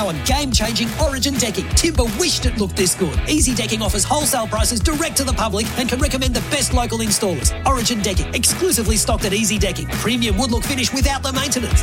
our game-changing Origin decking. Timber wished it looked this good. Easy Decking offers wholesale prices direct to the public and can recommend the best local installers. Origin Decking, exclusively stocked at Easy Decking. Premium wood look finish without the maintenance.